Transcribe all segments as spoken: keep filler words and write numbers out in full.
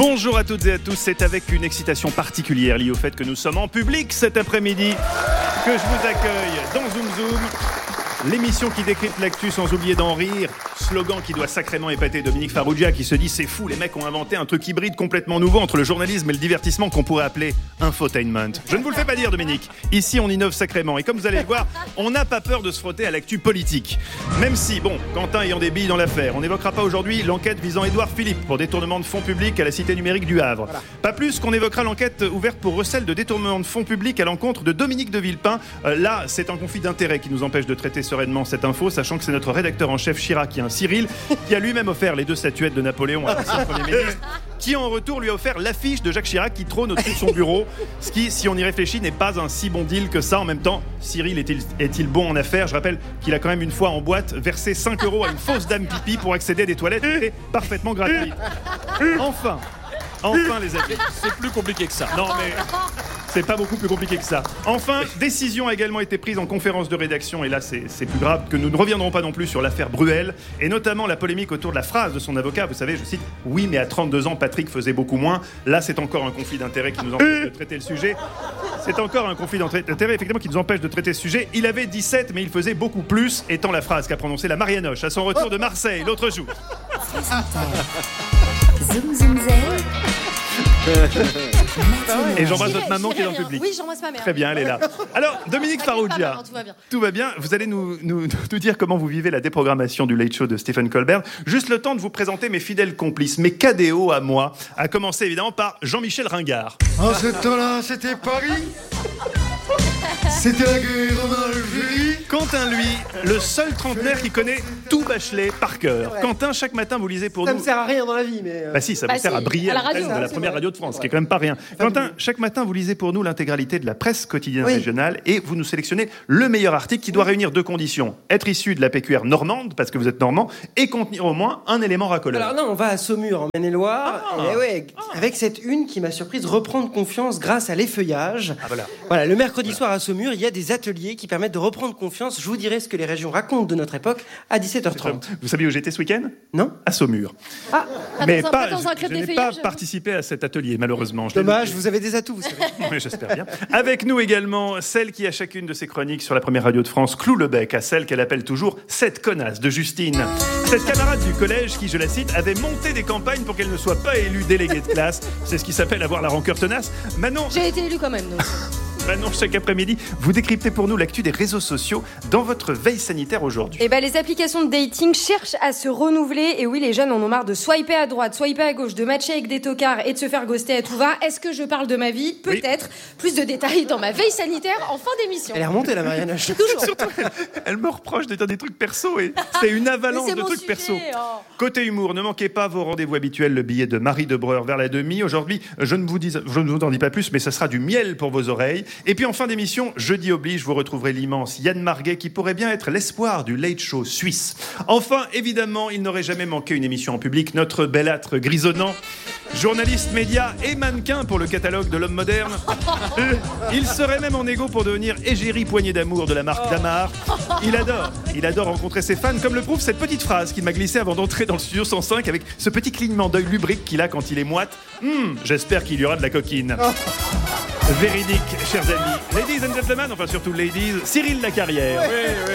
Bonjour à toutes et à tous, c'est avec une excitation particulière liée au fait que nous sommes en public cet après-midi que je vous accueille dans Zoom Zoom, l'émission qui décrypte l'actu sans oublier d'en rire, slogan qui doit sacrément épater Dominique Farrugia qui se dit c'est fou, les mecs ont inventé un truc hybride complètement nouveau entre le journalisme et le divertissement qu'on pourrait appeler infotainment. Je ne vous le fais pas dire Dominique, ici on innove sacrément et comme vous allez le voir, on n'a pas peur de se frotter à l'actu politique. Même si, bon, Quentin ayant des billes dans l'affaire, on n'évoquera pas aujourd'hui l'enquête visant Édouard Philippe pour détournement de fonds publics à la Cité numérique du Havre. Voilà. Pas plus qu'on évoquera l'enquête ouverte pour recel de détournement de fonds publics à l'encontre de Dominique de Villepin. Euh, là, c'est un conflit d'intérêts qui nous empêche de traiter sereinement cette info, sachant que c'est notre rédacteur en chef Chirac, qui est un Cyril, qui a lui-même offert les deux statuettes de Napoléon à l'ancien Premier ministre, qui en retour lui a offert l'affiche de Jacques Chirac qui trône au-dessus de son bureau, ce qui, si on y réfléchit, n'est pas un si bon deal que ça. En même temps, Cyril est-il, est-il bon en affaires ? Je rappelle qu'il a quand même une fois en boîte versé cinq euros à une fausse dame pipi pour accéder à des toilettes et parfaitement gratuites. Enfin, enfin les amis. C'est plus compliqué que ça. Non mais... c'est pas beaucoup plus compliqué que ça. Enfin, décision a également été prise en conférence de rédaction, et là c'est, c'est plus grave, que nous ne reviendrons pas non plus sur l'affaire Bruel, et notamment la polémique autour de la phrase de son avocat. Vous savez, je cite, « Oui, mais à trente-deux ans, Patrick faisait beaucoup moins ». Là, c'est encore un conflit d'intérêts qui nous empêche de traiter le sujet. C'est encore un conflit d'intérêts, effectivement, qui nous empêche de traiter ce sujet. Il avait dix-sept, mais il faisait beaucoup plus, étant la phrase qu'a prononcée la Marianoche à son retour de Marseille l'autre jour. Zoom, zoom, Et j'embrasse votre maman qui est dans le public. Oui, j'embrasse ma mère. Très bien, elle est là. Alors, Dominique Farrugia, tout va bien. Tout va bien. Vous allez nous, nous, nous dire comment vous vivez la déprogrammation du Late Show de Stephen Colbert. Juste le temps de vous présenter mes fidèles complices, mes cadéos à moi, à commencer évidemment par Jean-Michel Ringard. En ce temps-là, c'était Paris. C'était la guerre d'Algérie. Quentin, lui, le seul trentenaire qui connaît tout Bachelet par cœur. Quentin, chaque matin, vous lisez pour ça nous... Ça me sert à rien dans la vie, mais... Euh... Bah si, ça bah vous sert si, à briller à la, radio, ça, de la première vrai. radio de France, ce qui est quand même pas rien. Quentin, chaque matin, vous lisez pour nous l'intégralité de la presse quotidienne oui. régionale et vous nous sélectionnez le meilleur article qui doit réunir deux conditions. Être issu de la P Q R normande, parce que vous êtes normand, et contenir au moins un élément racoleur. Alors non, on va à Saumur, en Maine-et-Loire, Ah. et ouais, ah. avec cette une qui m'a surprise, reprendre confiance grâce à l'effeuillage. Ah, voilà. Voilà, le mercredi voilà. soir à Saumur, il y a des ateliers qui permettent de reprendre confiance. Je vous dirai ce que les régions racontent de notre époque à dix-sept heures trente. Vous savez où j'étais ce week-end ? Non ? À Saumur. Ah, mais dans un, pas, dans un je, je n'ai pas participé à cet atelier, malheureusement. Je dommage, vous avez des atouts, vous savez. Oui, j'espère bien. Avec nous également, celle qui, à chacune de ses chroniques sur la première radio de France, cloue le bec à celle qu'elle appelle toujours « cette connasse de Justine ». Cette camarade du collège qui, je la cite, avait monté des campagnes pour qu'elle ne soit pas élue déléguée de classe. C'est ce qui s'appelle avoir la rancœur tenace. Manon... J'ai été élue quand même, donc. Manon, chaque après-midi, vous décryptez pour nous l'actu des réseaux sociaux dans votre veille sanitaire aujourd'hui. Eh ben, les applications de dating cherchent à se renouveler. Et oui, les jeunes en ont marre de swiper à droite, swiper à gauche, de matcher avec des tocards et de se faire ghoster à tout va. Est-ce que je parle de ma vie ? Peut-être. Oui. Plus de détails dans ma veille sanitaire en fin d'émission. Elle est remontée, la Marianoche. Toujours. Surtout, elle, elle me reproche de dire des trucs perso et c'est une avalanche c'est de trucs sujet, perso. Oh. Côté humour, ne manquez pas vos rendez-vous habituels, le billet de Marie de Breur vers la demi. Aujourd'hui, je ne vous dis, je ne vous en dis pas plus, mais ça sera du miel pour vos oreilles. Et puis en fin d'émission, jeudi oblige, vous retrouverez l'immense Yann Marguet qui pourrait bien être l'espoir du Late Show suisse. Enfin, évidemment, il n'aurait jamais manqué une émission en public, notre belâtre grisonnant, journaliste média et mannequin pour le catalogue de l'homme moderne. Euh, il serait même en égo pour devenir égérie poignée d'amour de la marque Damar. Il adore, il adore rencontrer ses fans, comme le prouve cette petite phrase qu'il m'a glissée avant d'entrer dans le studio cent cinq avec ce petit clignement d'œil lubrique qu'il a quand il est moite. Hum, j'espère qu'il y aura de la coquine. Véridique, chers amis. Ladies and gentlemen, enfin surtout ladies, Cyril Lacarrière. Oui, oui.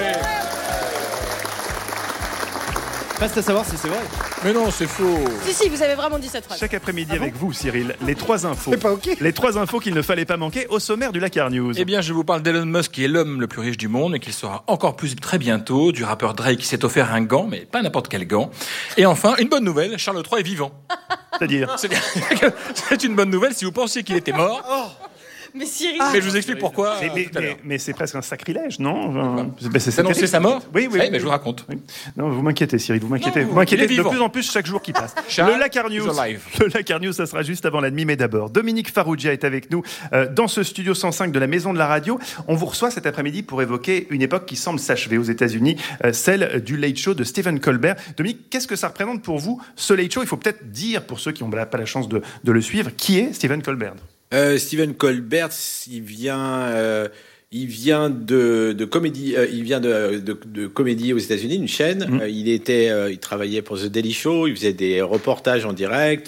Reste à savoir si c'est vrai. Mais non, c'est faux. Si, si, vous avez vraiment dit cette phrase. Chaque après-midi Ah bon avec vous, Cyril, les trois infos. C'est pas ok. Les trois infos qu'il ne fallait pas manquer au sommaire du Lacar News. Eh bien, je vous parle d'Elon Musk, qui est l'homme le plus riche du monde et qu'il sera encore plus très bientôt, du rappeur Drake qui s'est offert un gant, mais pas n'importe quel gant. Et enfin, une bonne nouvelle, Charles trois est vivant. C'est-à-dire C'est-à-dire que c'est une bonne nouvelle si vous pensiez qu'il était mort. Oh. Mais Cyril... Mais je vous explique pourquoi. mais, euh, mais, tout à l'heure. mais, mais c'est presque un sacrilège, non enfin, bah, c'est, D'annoncer sa mort. Oui, oui. oui mais je vous raconte. Oui. Non, vous m'inquiétez, Cyril, vous m'inquiétez. Non, vous m'inquiétez il est de vivant. plus en plus chaque jour qui passe. Charles le Lacar News, is alive. le Lacar News, ça sera juste avant la demi, mais d'abord, Dominique Farrugia est avec nous euh, dans ce studio cent cinq de la Maison de la Radio. On vous reçoit cet après-midi pour évoquer une époque qui semble s'achever aux États-Unis, euh, celle du Late Show de Stephen Colbert. Dominique, qu'est-ce que ça représente pour vous, ce Late Show ? Il faut peut-être dire, pour ceux qui n'ont pas la chance de, de le suivre, qui est Stephen Colbert ? Euh, Stephen Colbert, il vient, euh, il vient de, de comédie, euh, il vient de, de, de comédie aux États-Unis, une chaîne. Mmh. Euh, il était, euh, il travaillait pour The Daily Show, il faisait des reportages en direct, euh,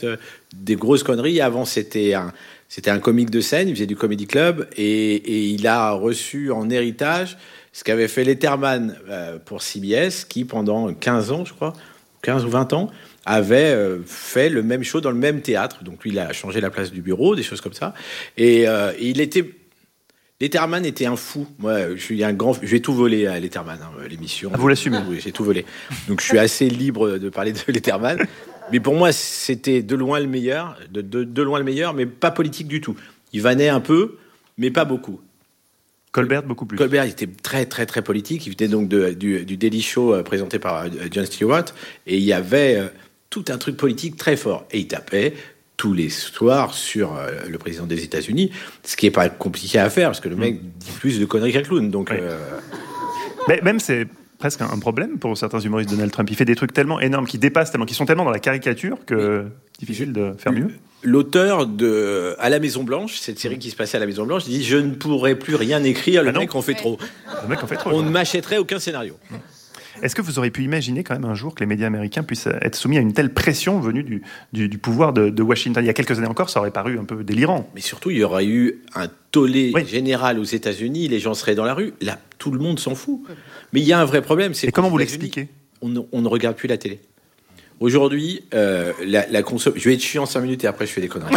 des grosses conneries. Avant, c'était un, c'était un comique de scène, il faisait du comedy club, et, et il a reçu en héritage ce qu'avait fait Letterman euh, pour C B S, qui pendant quinze ans, je crois, quinze ou vingt ans, avait euh, fait le même show dans le même théâtre. Donc lui, il a changé la place du bureau, des choses comme ça. Et, euh, et il était... Letterman était un fou. Moi, je suis un grand... Je vais tout voler à Letterman, hein, l'émission. Ah, vous l'assumez? Oui, j'ai tout volé. Donc je suis assez libre de parler de Letterman. Mais pour moi, c'était de loin le meilleur, de, de, de loin le meilleur, mais pas politique du tout. Il vannait un peu, mais pas beaucoup. Colbert, beaucoup plus. Colbert, il était très, très, très politique. Il venait donc de, du, du Daily Show euh, présenté par euh, Jon Stewart. Et il y avait euh, tout un truc politique très fort. Et il tapait tous les soirs sur euh, le président des États-Unis, ce qui n'est pas compliqué à faire, parce que le mec dit plus de conneries qu'un clown. Donc, oui. euh... Mais même, c'est presque un problème pour certains humoristes. Donald Trump, il fait des trucs tellement énormes, qui dépassent tellement, qui sont tellement dans la caricature que oui. difficile de faire mieux. L'auteur de À la Maison Blanche, cette série qui se passait à la Maison Blanche, dit: je ne pourrais plus rien écrire, le ah mec en fait trop. Le mec en fait trop. On ne m'achèterait aucun scénario. Est-ce que vous auriez pu imaginer quand même un jour que les médias américains puissent être soumis à une telle pression venue du, du, du pouvoir de, de Washington? Il y a quelques années encore, ça aurait paru un peu délirant. Mais surtout, il y aurait eu un tollé oui. général aux États-Unis, les gens seraient dans la rue. Là, tout le monde s'en fout. Mais il y a un vrai problème. C'est Et comment vous l'expliquez? on, ne, on ne regarde plus la télé. Aujourd'hui, euh, la, la consom... je vais être chiant cinq minutes et après je fais des conneries.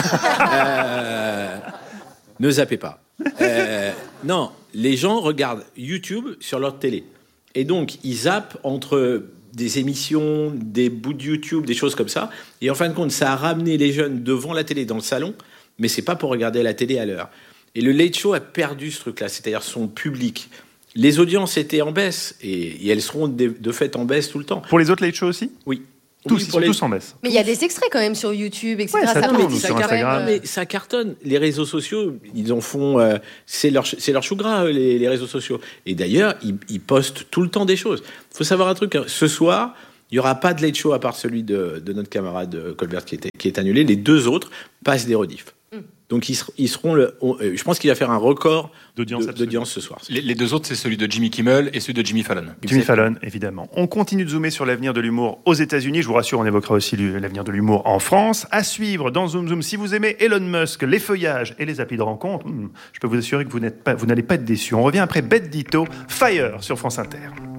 euh, ne zappez pas. Euh, non, les gens regardent YouTube sur leur télé. Et donc, ils zappent entre des émissions, des bouts de YouTube, des choses comme ça. Et en fin de compte, ça a ramené les jeunes devant la télé, dans le salon, mais c'est pas pour regarder la télé à l'heure. Et le Late Show a perdu ce truc-là, c'est-à-dire son public. Les audiences étaient en baisse, et, et elles seront de, de fait en baisse tout le temps. Pour les autres Late Show aussi? Oui. Tous, oui, ils sont les... tous en baisse. Mais il y a des extraits quand même sur YouTube, et cetera. Ouais, ça ça, tourne, mais, sur ça Instagram. Mais ça cartonne. Les réseaux sociaux, ils en font... Euh, c'est leur, c'est leur chou gras, les, les réseaux sociaux. Et d'ailleurs, ils, ils postent tout le temps des choses. Il faut savoir un truc. Hein. Ce soir, il n'y aura pas de Late Show à part celui de, de notre camarade Colbert qui, était, qui est annulé. Les deux autres passent des rediffs. Mm. Donc, ils, ils seront... Le, on, euh, je pense qu'il va faire un record d'audience, de, d'audience ce soir. Les, les deux autres, c'est celui de Jimmy Kimmel et celui de Jimmy Fallon. Jimmy Fallon, évidemment. On continue de zoomer sur l'avenir de l'humour aux États-Unis. Je vous rassure, on évoquera aussi l'avenir de l'humour en France. À suivre dans Zoom Zoom. Si vous aimez Elon Musk, les feuillages et les applis de rencontre, hmm, je peux vous assurer que vous n'êtes pas, vous n'allez pas être déçus. On revient après Bête Ditto, Fire sur France Inter.